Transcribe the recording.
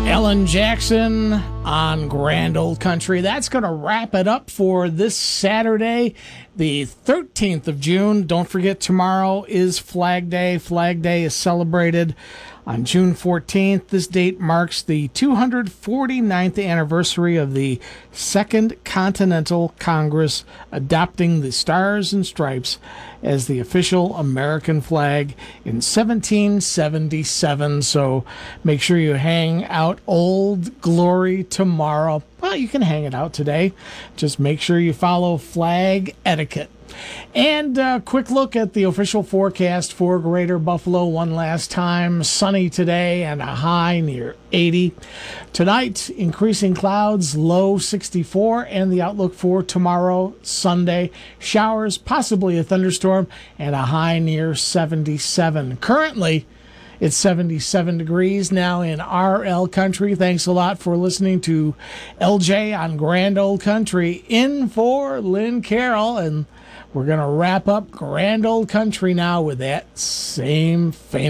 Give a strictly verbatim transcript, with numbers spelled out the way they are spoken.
Alan Jackson on Grand Old Country. That's going to wrap it up for this Saturday, the thirteenth of June. Don't forget, tomorrow is Flag Day. Flag Day is celebrated on June fourteenth. This date marks the two hundred forty-ninth anniversary of the Second Continental Congress adopting the Stars and Stripes as the official American flag in seventeen seventy-seven. So make sure you hang out Old Glory tomorrow. Well, you can hang it out today. Just make sure you follow flag etiquette. And a quick look at the official forecast for Greater Buffalo one last time. Sunny today and a high near eighty. Tonight, increasing clouds, low sixty-four, and the outlook for tomorrow, Sunday, showers, possibly a thunderstorm, and a high near seventy-seven. Currently, it's seventy-seven degrees now in R L Country. Thanks a lot for listening to L J on Grand Old Country. In for Lynn Carroll, and we're going to wrap up Grand Old Country now with that same famous